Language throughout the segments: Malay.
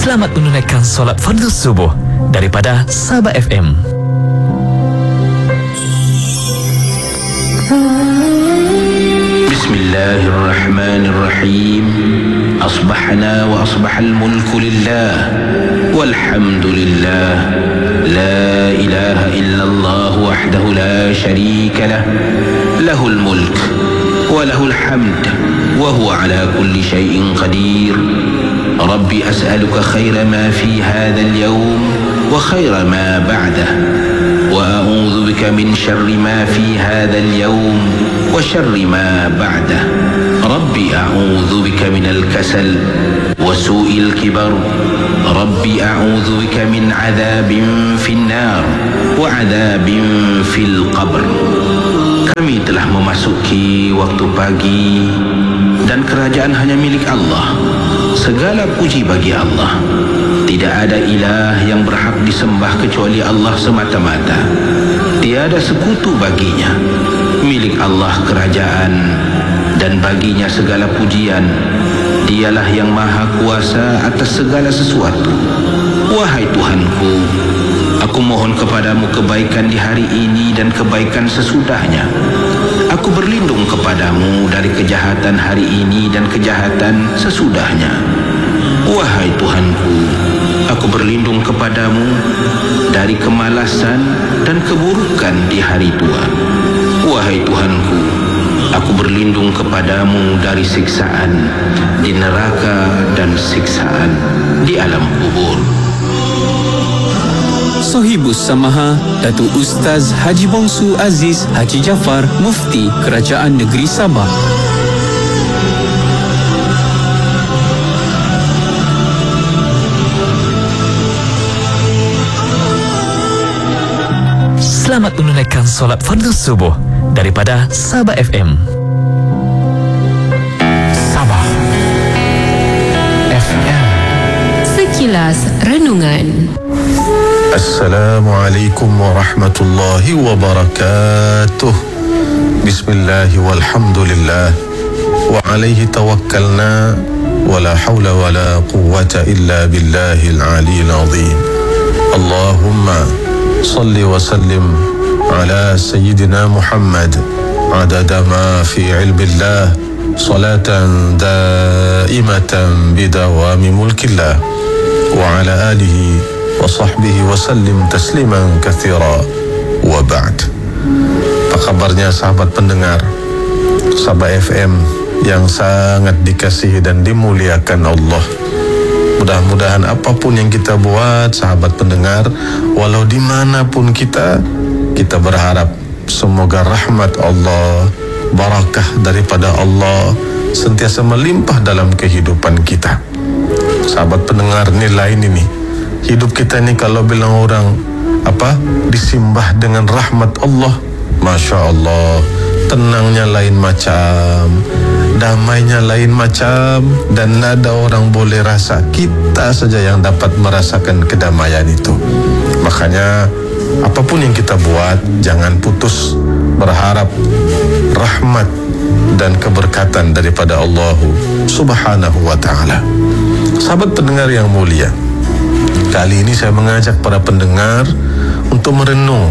Selamat menunaikan solat fardu subuh daripada Sabah FM. Bismillahirrahmanirrahim. Asbahna wa asbahal mulku lillah walhamdulillah. La ilaha illallah wahdahu la sharika lah. Lahul mulk wa lahul hamd wa huwa ala kulli syai'in qadir. Rabbi as'aluka khaira ma fi hadzal yawm wa khaira ma ba'dah wa a'udzu bika min syarri ma fi hadzal yawm wa syarri ma ba'dah. Rabbi a'udzu bika minal kasal wa su'il kibar. Rabbi a'udzu bika min 'adzabin fin nar wa 'adzabin fil qabr. Kami telah memasuki waktu pagi dan kerajaan hanya milik Allah. Segala puji bagi Allah. Tidak ada ilah yang berhak disembah kecuali Allah semata-mata. Tiada sekutu baginya. Milik Allah kerajaan dan baginya segala pujian. Dialah yang maha kuasa atas segala sesuatu. Wahai Tuhanku, aku mohon kepadamu kebaikan di hari ini dan kebaikan sesudahnya. Aku berlindung kepadamu dari kejahatan hari ini dan kejahatan sesudahnya. Wahai Tuhanku, aku berlindung kepadamu dari kemalasan dan keburukan di hari tua. Wahai Tuhanku, aku berlindung kepadamu dari siksaan di neraka dan siksaan di alam kubur. Sohibus Samaha Datuk Ustaz Haji Bongsu Aziz Haji Jaafar, Mufti Kerajaan Negeri Sabah. Selamat menunaikan solat fardu subuh daripada Sabah FM. Sabah FM. Sekilas Renungan. Assalamualaikum warahmatullahi wabarakatuh. Bismillah walhamdulillah wa alaihi tawakkalna wa la hawla wa la quwwata illa billahil aliyyil azim. Allahumma salli wa sallim ala sayyidina Muhammad adada ma fi ilmillah salatan daimatan bidawami mulkillah wa ala alihi wa sahbihi wa sallim tasliman katsira wa ba'd. Apa kabarnya sahabat pendengar Sabah FM yang sangat dikasihi dan dimuliakan Allah. Mudah-mudahan apapun yang kita buat sahabat pendengar, walau dimanapun kita berharap semoga rahmat Allah, barakah daripada Allah sentiasa melimpah dalam kehidupan kita. Sahabat pendengar, nilai ini hidup kita ni kalau bilang orang disimbah dengan rahmat Allah, Masya Allah, tenangnya lain macam, damainya lain macam, dan ada orang boleh rasa, kita saja yang dapat merasakan kedamaian itu. Makanya apapun yang kita buat, jangan putus berharap rahmat dan keberkatan daripada Allah Subhanahu wa ta'ala. Sahabat pendengar yang mulia, kali ini saya mengajak para pendengar untuk merenung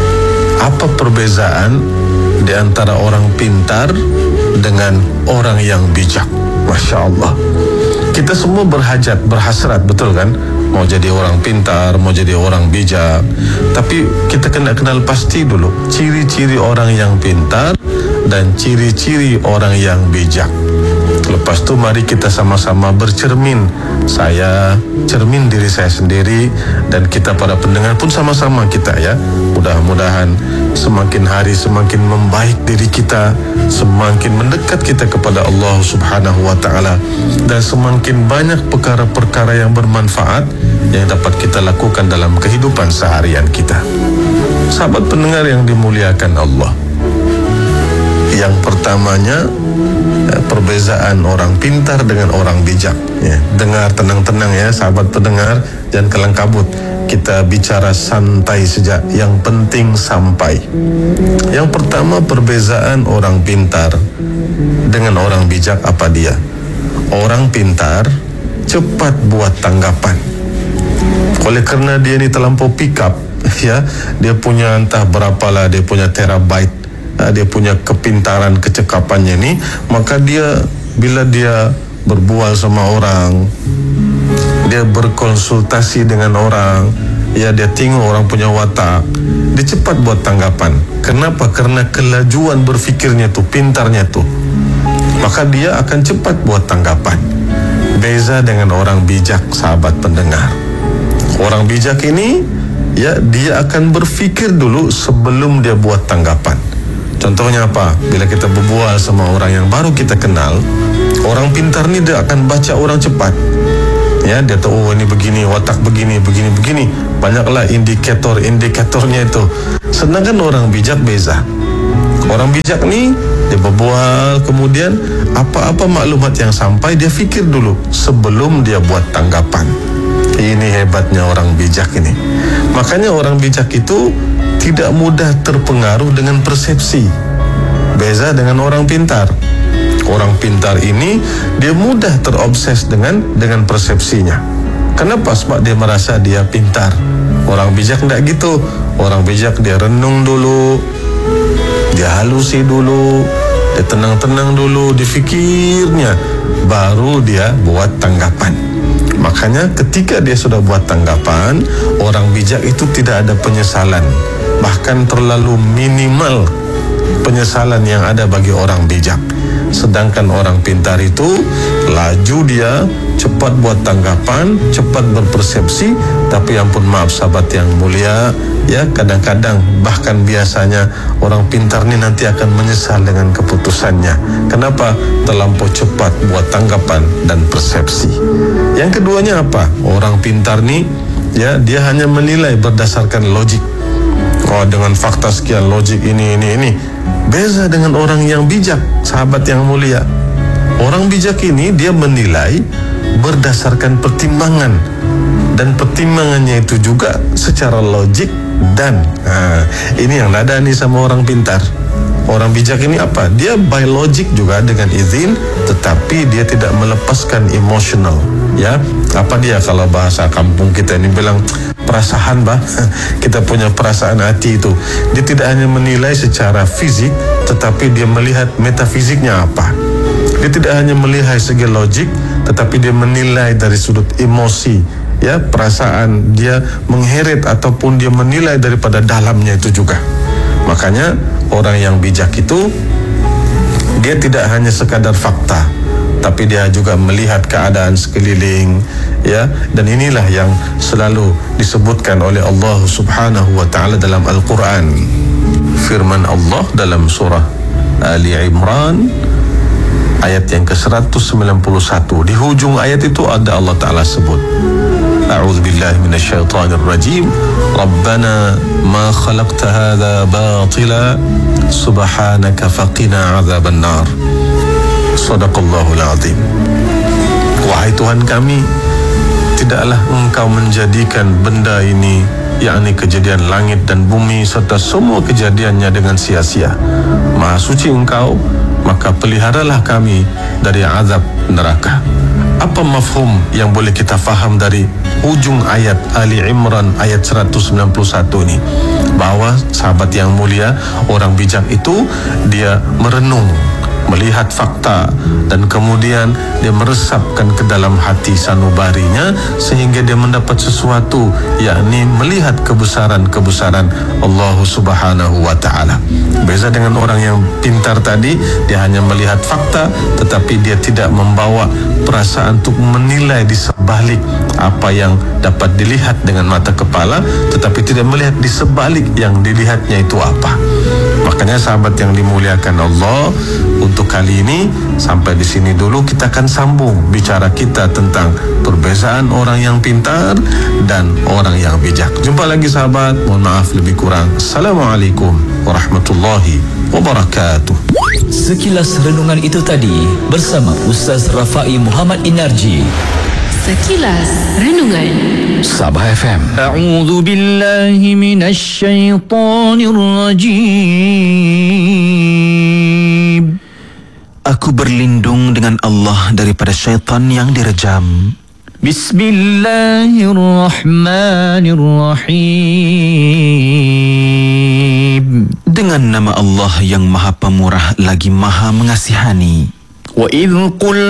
apa perbezaan di antara orang pintar dengan orang yang bijak. Masya Allah, kita semua berhasrat, betul kan? Mau jadi orang pintar, mau jadi orang bijak. Tapi kita kena kenal pasti dulu ciri-ciri orang yang pintar dan ciri-ciri orang yang bijak. Lepas tu mari kita sama-sama bercermin. Saya cermin diri saya sendiri dan kita para pendengar pun sama-sama kita ya. Mudah-mudahan semakin hari semakin membaik diri kita, semakin mendekat kita kepada Allah Subhanahu wa ta'ala, dan semakin banyak perkara-perkara yang bermanfaat yang dapat kita lakukan dalam kehidupan seharian kita. Sahabat pendengar yang dimuliakan Allah, yang pertamanya perbezaan orang pintar dengan orang bijak ya. Dengar tenang-tenang ya sahabat pendengar, jangan kelang kabut. Kita bicara santai saja, yang penting sampai. Yang pertama, perbezaan orang pintar dengan orang bijak apa dia? Orang pintar cepat buat tanggapan. Oleh kerana dia ni terlampau pick up, ya, dia punya entah berapalah, dia punya terabyte, dia punya kepintaran kecekapannya ni, maka dia bila dia berbual sama orang, dia berkonsultasi dengan orang, ya, dia tengok orang punya watak, dia cepat buat tanggapan. Kenapa? Kerana kelajuan berfikirnya tu, pintarnya tu, maka dia akan cepat buat tanggapan. Beza dengan orang bijak, sahabat pendengar. Orang bijak ini, ya, dia akan berfikir dulu sebelum dia buat tanggapan. Contohnya apa? Bila kita berbual sama orang yang baru kita kenal, orang pintar ni dia akan baca orang cepat. Ya, dia tahu, oh ini begini, watak begini, begini. Banyaklah indikatornya itu. Sedangkan orang bijak beza. Orang bijak ni dia berbual, kemudian apa-apa maklumat yang sampai dia fikir dulu sebelum dia buat tanggapan. Ini hebatnya orang bijak ini. Makanya orang bijak itu tidak mudah terpengaruh dengan persepsi. Beza dengan orang pintar. Orang pintar ini dia mudah terobses dengan persepsinya. Kenapa? Sebab dia merasa dia pintar. Orang bijak tidak gitu. Orang bijak dia renung dulu, dia halusi dulu, dia tenang-tenang dulu, difikirnya, baru dia buat tanggapan. Makanya ketika dia sudah buat tanggapan, orang bijak itu tidak ada penyesalan. Bahkan terlalu minimal penyesalan yang ada bagi orang bijak. Sedangkan orang pintar itu laju, dia cepat buat tanggapan, cepat berpersepsi. Tapi ampun maaf sahabat yang mulia, ya, kadang-kadang bahkan biasanya orang pintar ni nanti akan menyesal dengan keputusannya. Kenapa? Terlampau cepat buat tanggapan dan persepsi. Yang keduanya apa? Orang pintar ni, ya, dia hanya menilai berdasarkan logik. Oh, dengan fakta sekian, logik ini. Beza dengan orang yang bijak, sahabat yang mulia. Orang bijak ini dia menilai berdasarkan pertimbangan, dan pertimbangannya itu juga secara logik. Dan ini yang ada nih sama orang pintar. Orang bijak ini apa? Dia by logic juga dengan izin, tetapi dia tidak melepaskan emotional. Ya, apa dia kalau bahasa kampung kita ini bilang perasaan, bah. Kita punya perasaan hati itu. Dia tidak hanya menilai secara fisik, tetapi dia melihat metafisiknya apa. Dia tidak hanya melihat segi logik, tetapi dia menilai dari sudut emosi, ya, perasaan. Dia mengheret ataupun dia menilai daripada dalamnya itu juga. Makanya orang yang bijak itu dia tidak hanya sekadar fakta, tapi dia juga melihat keadaan sekeliling, ya. Dan inilah yang selalu disebutkan oleh Allah Subhanahu wa taala dalam Al-Quran. Firman Allah dalam surah Ali Imran ayat yang ke-191, di hujung ayat itu ada Allah taala sebut, A'udzu billahi minasyaitonir rajim. Rabbana ma khalaqta hadza batila subhanaka faqina 'adzaban nar. Shadaqallahul azim. Wahai Tuhan kami, tidaklah Engkau menjadikan benda ini, yakni kejadian langit dan bumi serta semua kejadiannya dengan sia-sia. Maha suci Engkau, maka peliharalah kami dari azab neraka. Apa mafhum yang boleh kita faham dari ujung ayat Ali Imran ayat 191 ini? Bahawa sahabat yang mulia, orang bijak itu dia merenung, melihat fakta, dan kemudian dia meresapkan ke dalam hati sanubarinya sehingga dia mendapat sesuatu, yakni melihat kebesaran-kebesaran Allah Subhanahu wa taala. Beza dengan orang yang pintar tadi, dia hanya melihat fakta tetapi dia tidak membawa perasaan untuk menilai di sebalik apa yang dapat dilihat dengan mata kepala, tetapi tidak melihat di sebalik yang dilihatnya itu apa. Makanya sahabat yang dimuliakan Allah, untuk kali ini sampai di sini dulu. Kita akan sambung bicara kita tentang perbezaan orang yang pintar dan orang yang bijak. Jumpa lagi sahabat, mohon maaf lebih kurang. Assalamualaikum warahmatullahi wabarakatuh. Sekilas renungan itu tadi bersama Ustaz Rafai Muhammad Inarji. Sekilas Renungan Sabah FM. A'udzu billahi minasy syaithanir rajim. Aku berlindung dengan Allah daripada syaitan yang direjam. Bismillahirrahmanirrahim. Dengan nama Allah yang Maha Pemurah lagi Maha Mengasihani. Wa idh qul